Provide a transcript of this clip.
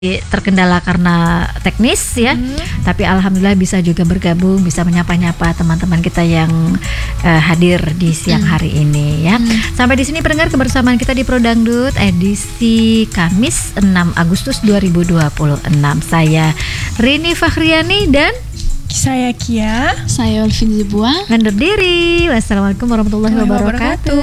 terkendala karena teknis ya, tapi alhamdulillah bisa juga bergabung, bisa menyapa-nyapa teman-teman kita yang hadir di siang hari ini ya. Sampai di sini pendengar kebersamaan kita di Pro Dangdut edisi Kamis 6 Agustus 2026. Saya Rini Fakhriani dan saya Kia. Saya Olvin Zibua. undur diri. Wassalamualaikum warahmatullahi wabarakatuh.